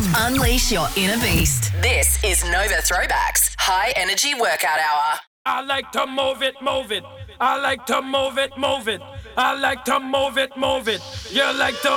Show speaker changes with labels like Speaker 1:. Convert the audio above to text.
Speaker 1: Unleash your inner beast. This is Nova Throwbacks High Energy Workout Hour.
Speaker 2: I like to move it, move it. I like to move it, move it. I like to move it, move it. You like to